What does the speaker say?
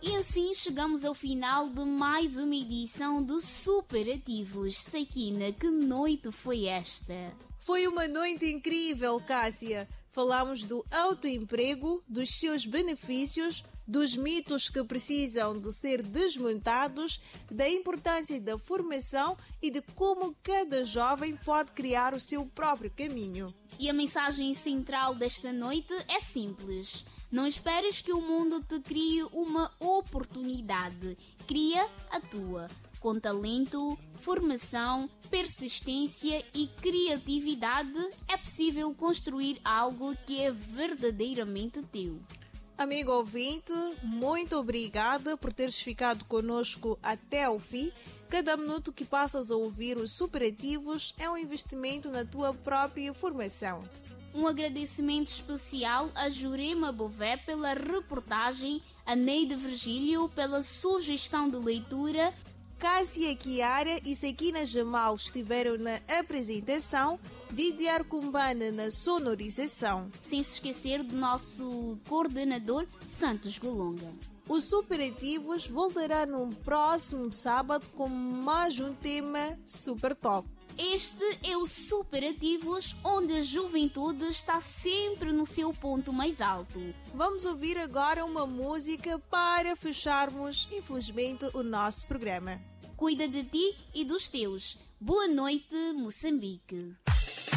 E assim chegamos ao final de mais uma edição do Superativos. Sekina, que noite foi esta? Foi uma noite incrível, Cássia. Falamos do autoemprego, dos seus benefícios, dos mitos que precisam de ser desmontados, da importância da formação e de como cada jovem pode criar o seu próprio caminho. E a mensagem central desta noite é simples. Não esperes que o mundo te crie uma oportunidade. Cria a tua. Com talento, formação, persistência e criatividade, é possível construir algo que é verdadeiramente teu. Amigo ouvinte, muito obrigada por teres ficado conosco até ao fim. Cada minuto que passas a ouvir os Superativos é um investimento na tua própria formação. Um agradecimento especial a Jurema Bové pela reportagem, a Neide Virgílio pela sugestão de leitura, Cássia Chiara e Sekina Jamal estiveram na apresentação, Didier Cumbana na sonorização. sem se esquecer do nosso coordenador Santos Golonga. Os Superativos voltará no próximo sábado com mais um tema super top. Este é o Superativos, onde a juventude está sempre no seu ponto mais alto. Vamos ouvir agora uma música para fecharmos, infelizmente, o nosso programa. Cuida de ti e dos teus. Boa noite, Moçambique.